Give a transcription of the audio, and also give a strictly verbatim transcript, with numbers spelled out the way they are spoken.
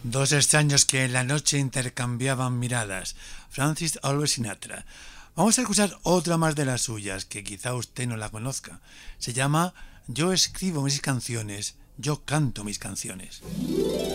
Dos extraños que en la noche intercambiaban miradas. Francis Albert Sinatra. Vamos a escuchar otra más de las suyas, que quizá usted no la conozca. Se llama Yo escribo mis canciones, yo canto mis canciones.